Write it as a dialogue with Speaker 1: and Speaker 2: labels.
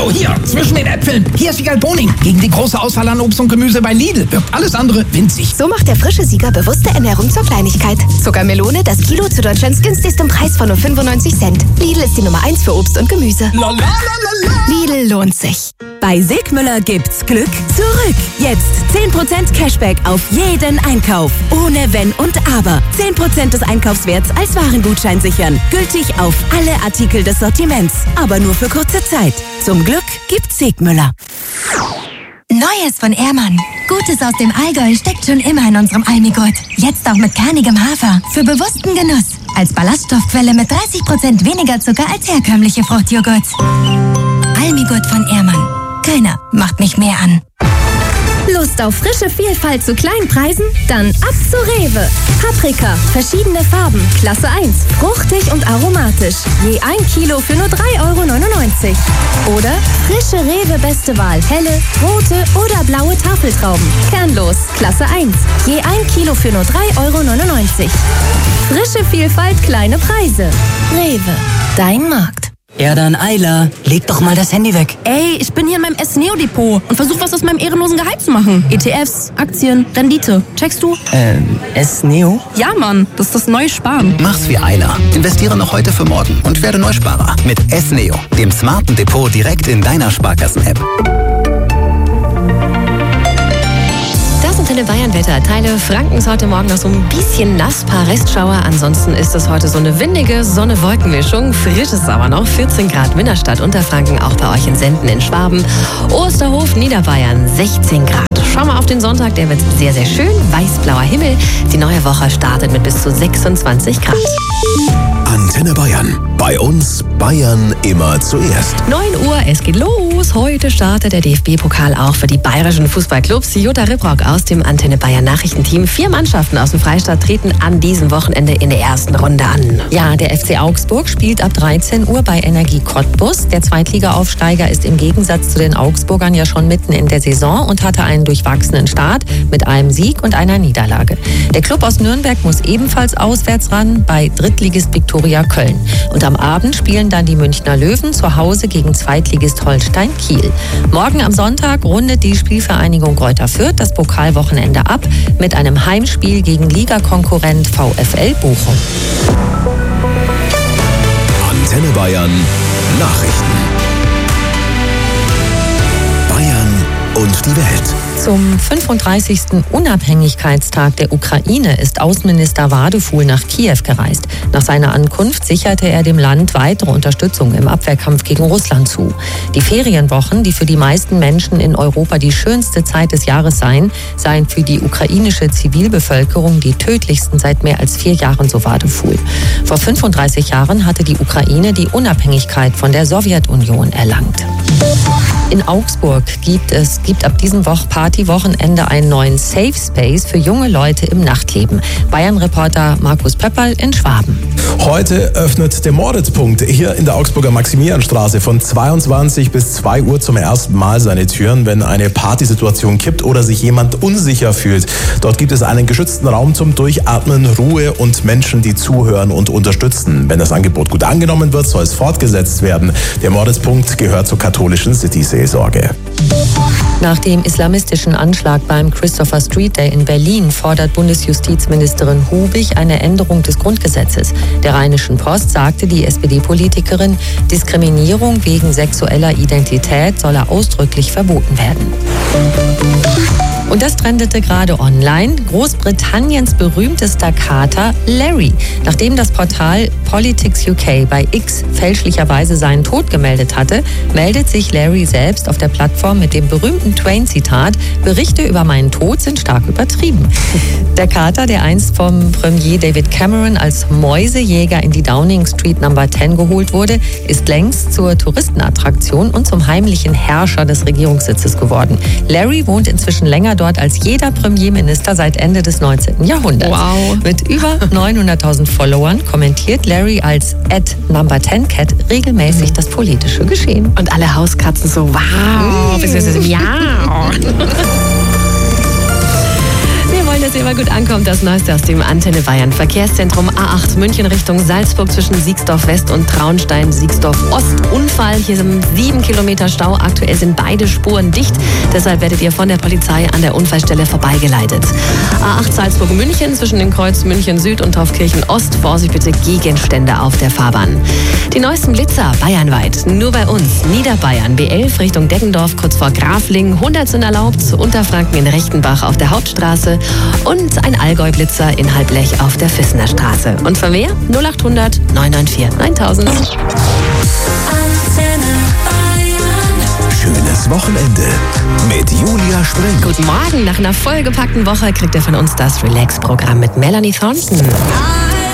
Speaker 1: Hallo, hier, zwischen den Äpfeln. Hier ist Wiegald Boning. Gegen die große Auswahl an Obst und Gemüse bei Lidl wirkt alles andere winzig.
Speaker 2: So macht der frische Sieger bewusste Ernährung zur Kleinigkeit. Zuckermelone, das Kilo zu Deutschlands günstigstem Preis von nur 95 Cent. Lidl ist die Nummer 1 für Obst und Gemüse. Lidl lohnt sich.
Speaker 3: Bei Sigmüller gibt's Glück zurück. Jetzt 10% Cashback auf jeden Einkauf. Ohne Wenn und Aber. 10% des Einkaufswerts als Warengutschein sichern. Gültig auf alle Artikel des Sortiments. Aber nur für kurze Zeit. Zum Glück gibt's Sigmüller.
Speaker 4: Neues von Ehrmann. Gutes aus dem Allgäu steckt schon immer in unserem Almigurt. Jetzt auch mit kernigem Hafer. Für bewussten Genuss. Als Ballaststoffquelle mit 30% weniger Zucker als herkömmliche Fruchtjoghurt. Almigurt von Ehrmann. Keiner macht mich mehr an.
Speaker 2: Lust auf frische Vielfalt zu kleinen Preisen? Dann ab zu Rewe. Paprika, verschiedene Farben, Klasse 1, fruchtig und aromatisch. Je 1 Kilo für nur 3,99 €. Oder frische Rewe Beste Wahl, helle, rote oder blaue Tafeltrauben. Kernlos, Klasse 1, je 1 Kilo für nur 3,99 €. Frische Vielfalt, kleine Preise. Rewe, dein Markt.
Speaker 5: Ja dann, Ayla, leg doch mal das Handy weg.
Speaker 6: Ey, ich bin hier in meinem S-Neo-Depot und versuche was aus meinem ehrenlosen Gehalt zu machen. ETFs, Aktien, Rendite. Checkst du?
Speaker 5: S-Neo?
Speaker 6: Ja, Mann, das ist das neue Sparen.
Speaker 7: Mach's wie Ayla. Investiere noch heute für morgen und werde Neusparer. Mit S-Neo, dem smarten Depot direkt in deiner Sparkassen-App.
Speaker 8: Das Antenne Bayern-Wetter. Teile Frankens heute Morgen noch so ein bisschen nass, paar Restschauer. Ansonsten ist es heute so eine windige Sonne-Wolken-Mischung. Frisch ist es aber noch. 14 Grad Minderstadt, Unterfranken, auch bei euch in Senden in Schwaben. Osterhof, Niederbayern, 16 Grad. Schauen wir auf den Sonntag, der wird sehr, sehr schön. Weiß-blauer Himmel. Die neue Woche startet mit bis zu 26 Grad.
Speaker 9: Antenne Bayern. Bei uns Bayern immer zuerst.
Speaker 8: 9 Uhr, es geht los. Heute startet der DFB-Pokal auch für die bayerischen Fußballclubs. Jutta Ribrock aus dem Antenne Bayern Nachrichtenteam. 4 Mannschaften aus dem Freistaat treten an diesem Wochenende in der ersten Runde an.
Speaker 10: Ja, der FC Augsburg spielt ab 13 Uhr bei Energie Cottbus. Der Zweitliga-Aufsteiger ist im Gegensatz zu den Augsburgern ja schon mitten in der Saison und hatte einen durchwachsenen Start mit einem Sieg und einer Niederlage. Der Club aus Nürnberg muss ebenfalls auswärts ran bei Drittligist Viktoria Köln. Und am Abend spielen dann die Münchner Löwen zu Hause gegen Zweitligist Holstein Kiel. Morgen am Sonntag rundet die Spielvereinigung Greuther Fürth das Pokalwochenende ab mit einem Heimspiel gegen Ligakonkurrent VfL Bochum.
Speaker 9: Antenne Bayern Nachrichten. Bayern und die Welt.
Speaker 10: Zum 35. Unabhängigkeitstag der Ukraine ist Außenminister Wadefuhl nach Kiew gereist. Nach seiner Ankunft sicherte er dem Land weitere Unterstützung im Abwehrkampf gegen Russland zu. Die Ferienwochen, die für die meisten Menschen in Europa die schönste Zeit des Jahres seien für die ukrainische Zivilbevölkerung die tödlichsten seit mehr als 4 Jahren, so Wadefuhl. Vor 35 Jahren hatte die Ukraine die Unabhängigkeit von der Sowjetunion erlangt. In Augsburg gibt ab diesem Partywochenende einen neuen Safe Space für junge Leute im Nachtleben. Bayern-Reporter Markus Pöpperl in Schwaben.
Speaker 11: Heute öffnet der Mordetpunkt hier in der Augsburger Maximilianstraße von 22 bis 2 Uhr zum ersten Mal seine Türen, wenn eine Partysituation kippt oder sich jemand unsicher fühlt. Dort gibt es einen geschützten Raum zum Durchatmen, Ruhe und Menschen, die zuhören und unterstützen. Wenn das Angebot gut angenommen wird, soll es fortgesetzt werden. Der Mordetpunkt gehört zur katholischen City-Seelsorge.
Speaker 10: Nach dem islamistischen Anschlag beim Christopher Street Day in Berlin fordert Bundesjustizministerin Hubig eine Änderung des Grundgesetzes. Der Rheinischen Post sagte die SPD-Politikerin, Diskriminierung wegen sexueller Identität solle ausdrücklich verboten werden. Und das trendete gerade online. Großbritanniens berühmtester Kater Larry. Nachdem das Portal Politics UK bei X fälschlicherweise seinen Tod gemeldet hatte, meldet sich Larry selbst auf der Plattform mit dem berühmten Twain-Zitat: Berichte über meinen Tod sind stark übertrieben. Der Kater, der einst vom Premier David Cameron als Mäusejäger in die Downing Street No. 10 geholt wurde, ist längst zur Touristenattraktion und zum heimlichen Herrscher des Regierungssitzes geworden. Larry wohnt inzwischen länger dort als jeder Premierminister seit Ende des 19. Jahrhunderts.
Speaker 8: Wow.
Speaker 10: Mit über 900.000 Followern kommentiert Larry als @No10cat regelmäßig das politische Geschehen.
Speaker 8: Und alle Hauskatzen so, wow, beziehungsweise miau. Wir wollen, dass ihr immer gut ankommt. Das Neueste aus dem Antenne Bayern Verkehrszentrum A8 München Richtung Salzburg zwischen Siegsdorf West und Traunstein, Siegsdorf Ost. Unfall, hier sind 7 Kilometer Stau. Aktuell sind beide Spuren dicht. Deshalb werdet ihr von der Polizei an der Unfallstelle vorbeigeleitet. A8 Salzburg München zwischen dem Kreuz München Süd und Taufkirchen Ost. Vorsicht bitte, Gegenstände auf der Fahrbahn. Die neuesten Blitzer bayernweit. Nur bei uns. Niederbayern B11 Richtung Deggendorf kurz vor Grafling. 100 sind erlaubt. Unterfranken in Rechtenbach auf der Hauptstraße. Und ein Allgäu-Blitzer in Halblech auf der Füssener Straße. Und für mehr 0800 994 9000.
Speaker 9: Schönes Wochenende mit Julia Spreng.
Speaker 8: Guten Morgen. Nach einer vollgepackten Woche kriegt ihr von uns das Relax-Programm mit Melanie Thornton.